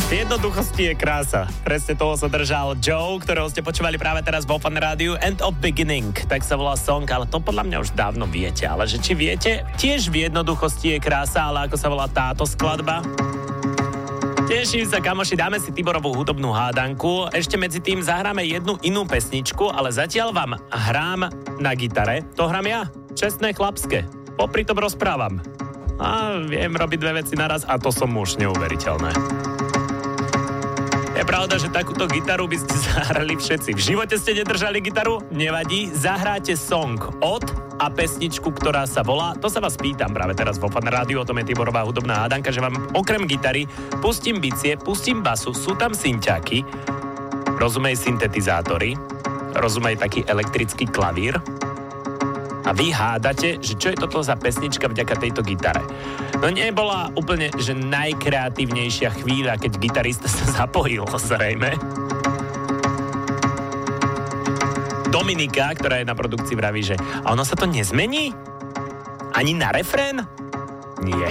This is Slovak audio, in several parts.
V jednoduchosti je krása. Presne toho sa držal Joe, ktorého ste počúvali práve teraz vo Fan Rádiu. End of Beginning, tak sa volá song, ale to podľa mňa už dávno viete. Ale že či viete, tiež v jednoduchosti je krása, ale ako sa volá táto skladba? Teším sa, kamoši, dáme si Tiborovú hudobnú hádanku. Ešte medzi tým zahráme jednu inú pesničku, ale zatiaľ vám hrám na gitare. To hrám ja, čestné chlapské. Popri tom rozprávam. A viem robiť dve veci naraz a to som už neuveriteľné. Je pravda, že takúto gitaru by ste zahrali všetci. V živote ste nedržali gitaru? Nevadí, zahráte song od a pesničku, ktorá sa volá, to sa vás pýtam práve teraz vo Fan Rádiu, o tom je Tiborová hudobná hádanka, že vám okrem gitary pustím bicie, pustím basu, sú tam synťáky, rozumej syntetizátory, rozumej taký elektrický klavír a vy hádate, že čo je toto za pesnička vďaka tejto gitare. No nebola úplne, že najkreatívnejšia chvíľa, keď gitarista sa zapojil, zrejme. Dominika, ktorá je na produkcii, vraví, že a ono sa to nezmení? Ani na refrén? Nie.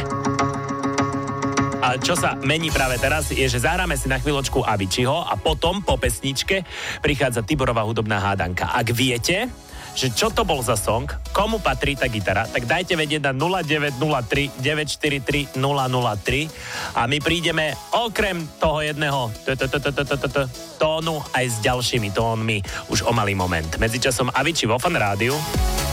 A čo sa mení práve teraz, je, že zahráme si na chvíľočku Aviciiho a potom po pesničke prichádza Tiborová hudobná hádanka. Ak viete, že čo to bol za song, komu patrí tá gitara, tak dajte vedieť na 0903 943 003 a my prídeme okrem toho jedného tónu aj s ďalšími tónmi už o malý moment. Medzičasom Avicii vo Fan Rádiu.